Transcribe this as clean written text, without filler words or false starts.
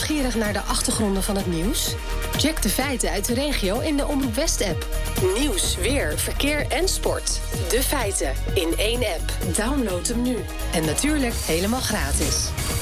nieuwsgierig naar de achtergronden van het nieuws? Check de feiten uit de regio in de Omroep West-app. Nieuws, weer, verkeer en sport. De feiten in één app. Download hem nu. En natuurlijk helemaal gratis.